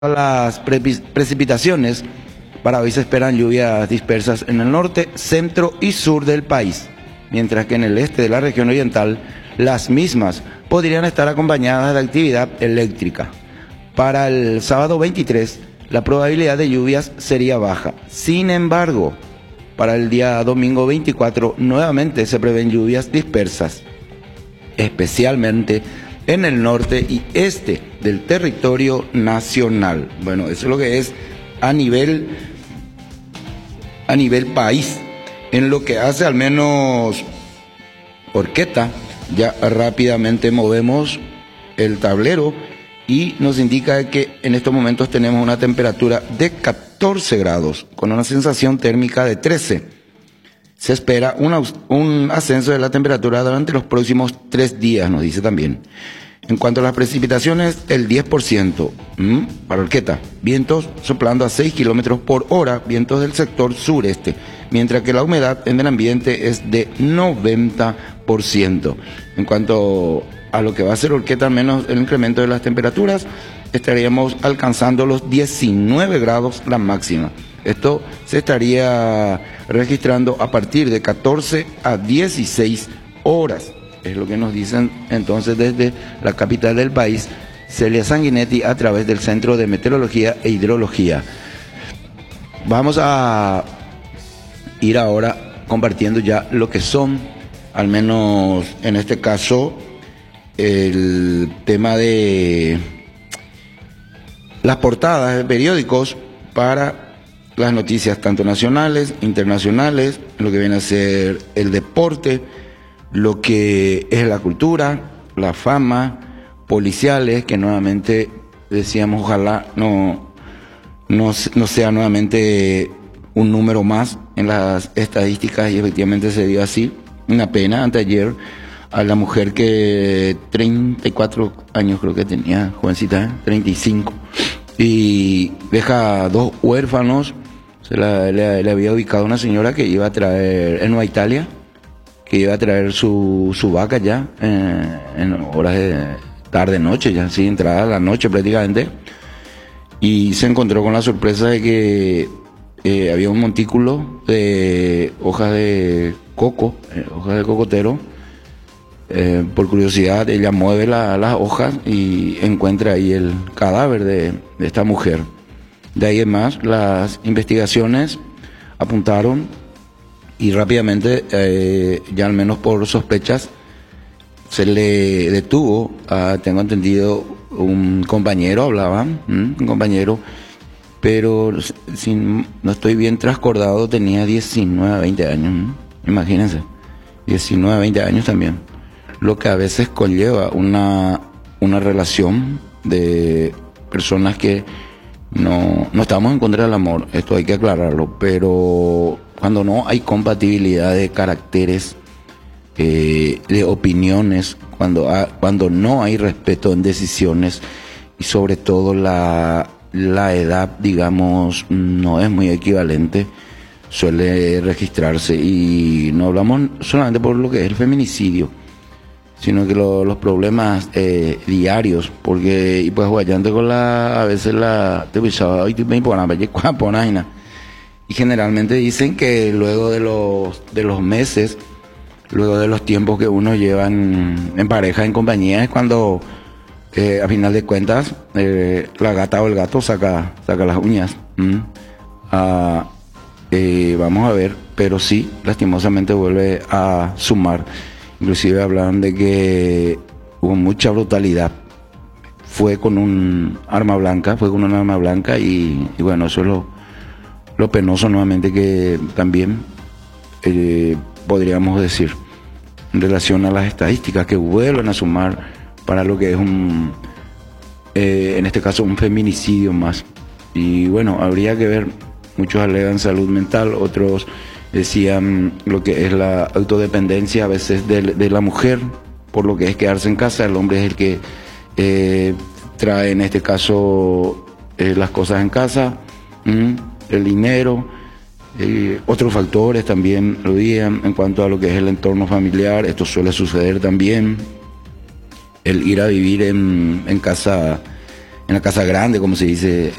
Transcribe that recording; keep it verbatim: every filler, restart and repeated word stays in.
Las precipitaciones para hoy se esperan lluvias dispersas en el norte, centro y sur del país, mientras que en el este de la región oriental las mismas podrían estar acompañadas de actividad eléctrica. Para el sábado veintitrés, la probabilidad de lluvias sería baja. Sin embargo, para el día domingo veinticuatro nuevamente se prevén lluvias dispersas, especialmente en el norte y este del territorio nacional. Bueno, eso es lo que es a nivel, a nivel país. En lo que hace al menos Horqueta, ya rápidamente movemos el tablero y nos indica que en estos momentos tenemos una temperatura de catorce grados, con una sensación térmica de trece. Se espera una, un ascenso de la temperatura durante los próximos tres días, nos dice también. En cuanto a las precipitaciones, el diez por ciento ¿Mm? para Horqueta. Vientos soplando a seis kilómetros por hora, vientos del sector sureste, mientras que la humedad en el ambiente es de noventa por ciento. En cuanto a lo que va a ser Horqueta, al menos el incremento de las temperaturas, estaríamos alcanzando los diecinueve grados la máxima. Esto se estaría registrando a partir de catorce a dieciséis horas. Es lo que nos dicen entonces desde la capital del país, Celia Sanguinetti, a través del Centro de Meteorología e Hidrología. Vamos a ir ahora compartiendo ya lo que son, al menos en este caso, el tema de las portadas de periódicos para las noticias tanto nacionales, internacionales, lo que viene a ser el deporte, lo que es la cultura, la fama, policiales, que nuevamente decíamos ojalá no, no, no sea nuevamente un número más en las estadísticas, y efectivamente se dio así. Una pena, anteayer, a la mujer que treinta y cuatro años creo que tenía, jovencita, ¿eh? treinta y cinco, y deja dos huérfanos. Se la, le, le había ubicado una señora que iba a traer en Nueva Italia, que iba a traer su, su vaca ya eh, en horas de tarde, noche, ya así entrada la noche prácticamente, y se encontró con la sorpresa de que eh, había un montículo de hojas de coco, eh, hojas de cocotero. Eh, por curiosidad ella mueve la, las hojas y encuentra ahí el cadáver de, de esta mujer. De ahí en más, las investigaciones apuntaron y rápidamente, eh, ya al menos por sospechas, se le detuvo a, tengo entendido, un compañero, hablaba, ¿m? un compañero, pero si no estoy bien transcordado, tenía diecinueve, veinte años, ¿m? Imagínense, diecinueve, veinte años también, lo que a veces conlleva una, una relación de personas que no, no estamos en contra del amor, esto hay que aclararlo, pero cuando no hay compatibilidad de caracteres, eh, de opiniones, cuando, ha, cuando no hay respeto en decisiones y sobre todo la, la edad, digamos, no es muy equivalente, suele registrarse, y no hablamos solamente por lo que es el feminicidio, sino que lo, los problemas eh, diarios, porque y pues guayante con la, a veces la te pisaba y te me imponaba y generalmente dicen que luego de los de los meses, luego de los tiempos que uno lleva en, en pareja, en compañía, es cuando eh, a final de cuentas eh, la gata o el gato saca saca las uñas. ¿Mm? Ah, eh, vamos a ver, pero sí, lastimosamente vuelve a sumar. Inclusive hablan de que hubo mucha brutalidad. Fue con un arma blanca, fue con un arma blanca y, y bueno, eso es lo, lo penoso nuevamente que también eh, podríamos decir en relación a las estadísticas que vuelven a sumar para lo que es un, eh, en este caso un feminicidio más. Y bueno, habría que ver, muchos alegan salud mental, otros decían lo que es la autodependencia a veces de, de la mujer, por lo que es quedarse en casa. El hombre es el que eh, trae en este caso eh, las cosas en casa, ¿m? el dinero, eh, otros factores también lo digan en cuanto a lo que es el entorno familiar. Esto suele suceder también, el ir a vivir en, en casa en la casa grande, como se dice